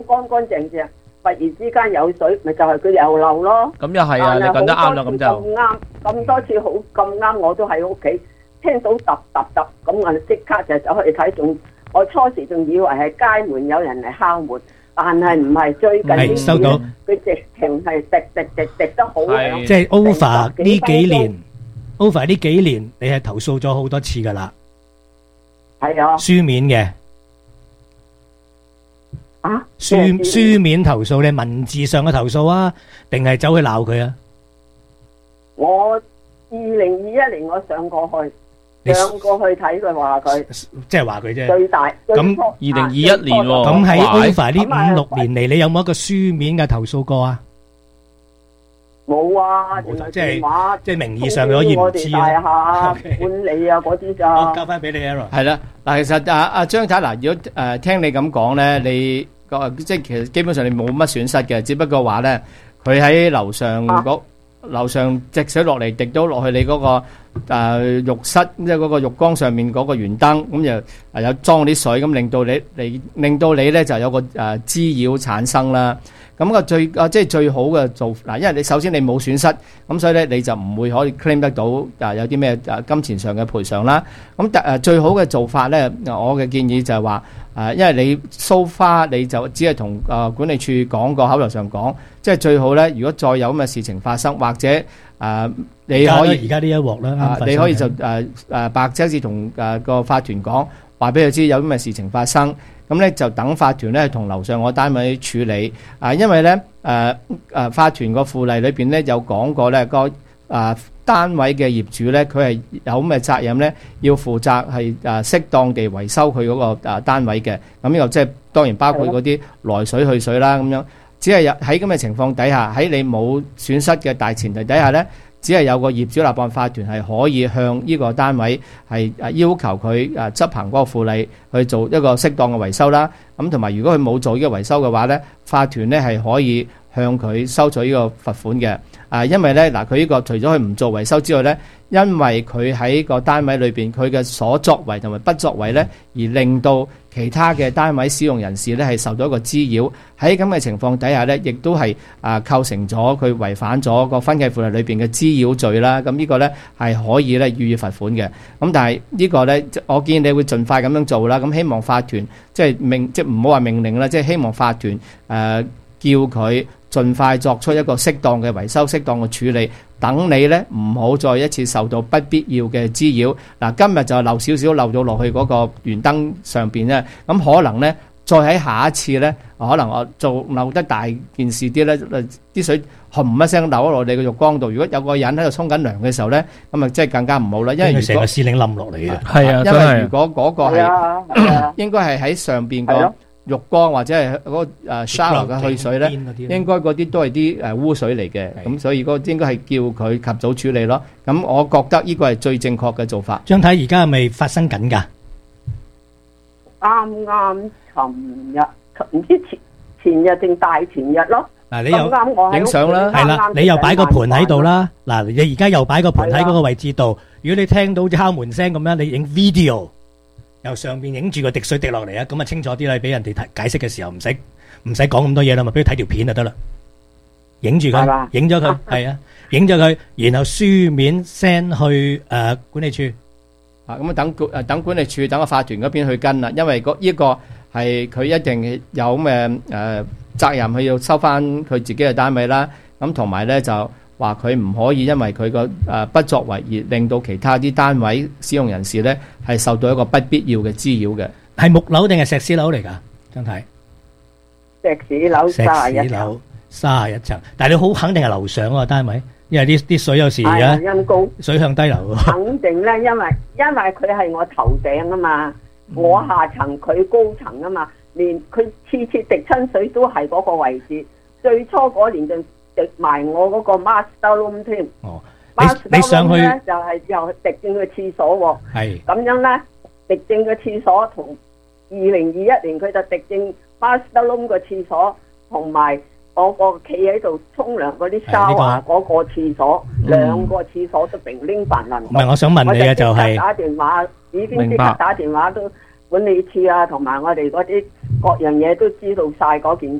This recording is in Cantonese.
乾乾淨淨，忽然之間有水，咪就係佢又漏咯。 咁又係啊，你講得啱啦，咁就咁啱，咁多次好咁啱，我都喺屋企聽到揼揼揼，咁我即刻就走去睇，仲我初時仲以為係街門有人嚟敲門，但係唔係，最近係收到， 佢直情係滴得好響。 即係 over 呢幾年，你係投訴咗好多次噶啦。 係啊， 書面嘅。 啊？ 書面投訴，你文字上嘅投訴啊，定係走去鬧佢啊？ 我2021年我上過去睇佢，話佢， 即係話佢啫。 最大咁 2021年喎， 咁喺 over 呢5-6年嚟，你有冇一個書面嘅投訴過啊？ 冇啊， 即係名義上可以唔知啊。管理啊嗰啲咋？ 我交翻俾你 Aaron。 係啦，嗱，其實阿張太嗱，如果聽你咁講咧，你即係其實基本上你冇乜損失嘅，只不過話咧，佢喺樓上直水落嚟，滴到落去你嗰個浴室，即係嗰個浴缸上面嗰個圓燈，咁就有裝啲水，咁令到你咧就有個滋擾產生啦。咁個即係最好嘅做嗱，因為你首先你冇損失，咁所以咧你就唔會可以 claim 得到有啲咩金錢上嘅賠償啦。咁最好嘅做法咧，我嘅建議就係話因為你 so far 你就只係同管理處講過，口頭上講，即係最好咧。如果再有咁嘅事情發生，或者你可以而家呢一鑊啦， 你可以就白紙字同個法團講，話俾佢知有咁嘅事情發生。咁咧就等法團咧同樓上個單位處理因為咧法團個附例裏邊咧有講過咧個單位嘅業主咧，佢係有咁嘅責任咧，要負責係適當地維修佢嗰個單位嘅。咁呢個即係當然包括嗰啲來水去水啦，咁樣只係喺咁嘅情況底下，喺你冇損失嘅大前提底下咧，只係有個業主立案法團係可以向呢個單位係要求佢執行嗰個附例去做一個適當嘅維修啦。咁同埋如果佢冇做呢個維修嘅話咧，法團咧係可以向佢收取呢個罰款嘅。因為咧嗱，佢呢個除咗佢唔做維修之外咧，因為佢喺個單位裏邊佢嘅所作為同埋不作為咧，而令到其他嘅單位使用人士咧係受到一個滋擾。喺咁嘅情況底下咧，亦都係構成咗佢違反咗個分契附例裏邊嘅滋擾罪啦。咁呢個咧係可以咧予以罰款嘅。咁但係呢個咧，我建議你會盡快咁樣做啦。咁希望法團即係唔好話命令啦，即係希望法團叫佢盡快作出一個適當嘅維修、適當嘅處理，等你咧唔好再一次受到不必要嘅滋擾。嗱，今日就漏少少漏到落去嗰個圓燈上邊咧，咁可能咧再喺下一次咧，可能我做漏得大件事啲咧，啲水轟一聲流咗落你個浴缸度。如果有個人喺度沖緊涼嘅時候咧，咁啊即係更加唔好啦，因為成個司令冧落嚟嘅。 係啊，因為如果嗰個係應該係喺上邊個浴缸或者係嗰個shower 嘅去水咧，應該嗰啲都係啲污水嚟嘅，咁所以嗰個應該係叫佢及早處理咯。咁我覺得呢個係最正確嘅做法。 張太而家係咪發生緊㗎？ 啱啱尋日唔知前日定大前日咯。 嗱，你又影相啦， 係啦，你又擺個盤喺度啦。嗱，你而家又擺個盤喺嗰個位置度。如果你聽到敲門聲咁樣，你影 video。由上邊影住個滴水滴落嚟啊，咁啊清楚啲啦，俾人哋解釋嘅時候唔使講咁多嘢啦，咪俾佢睇條片就得啦。影住佢，影咗佢，係啊，影咗佢，然後書面 send 去管理處。 咁啊等管理處等個法團嗰邊去跟啦，因為呢個係佢一定有咁嘅責任，佢要收翻佢自己嘅單位啦。咁同埋咧就話佢唔可以因為佢個不作為而令到其他啲單位使用人士咧係受到一個不必要嘅滋擾嘅。 係木樓定係石屎樓嚟㗎？張太， 石屎樓31層 ，31層。但係你好肯定係樓上嗰個單位，因為啲水有時而家水向低流。 肯定咧，因為佢係我頭頂啊嘛，我下層佢高層啊嘛，連佢次滴親水都係嗰個位置。最初嗰年就滴埋我嗰個 master room 添。 哦，你上去咧就係又滴進個廁所喎。係咁樣咧，滴進個廁所同2021年佢就滴進 master room 個廁所，同埋我個企喺度沖涼嗰啲沙華嗰個廁所，兩個廁所都平拎凡能。 唔係，我想問你嘅就係打電話已經即刻打電話都管理處啊，同埋我哋嗰啲各樣嘢都知道晒嗰件